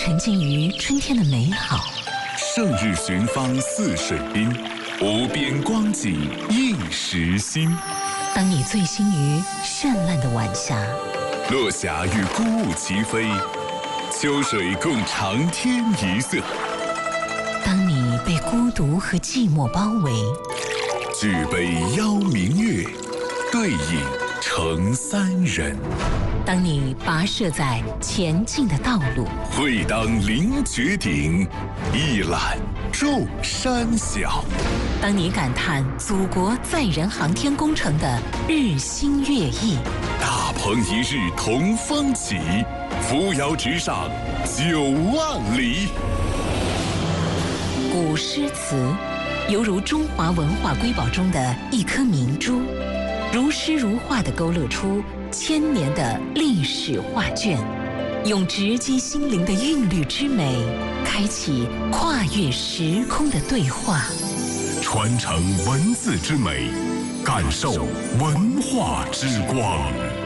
沉浸于春天的美好。 胜日寻芳泗水滨，无边光景映时心。 当你醉心于绚烂的晚霞， 落霞与孤鹜齐飞，秋水共长天一色。 当你被孤独和寂寞包围， 举杯邀明月，对影成三人。 当你跋涉在前进的道路， 会当凌绝顶，一览众山小。 当你感叹祖国载人航天工程的日新月异， 大鹏一日同风起，扶摇直上9万里。 古诗词犹如中华文化瑰宝中的一颗明珠，如诗如画地勾勒出千年的历史画卷，用直击心灵的韵律之美，开启跨越时空的对话， 传承文字之美，感受文化之光。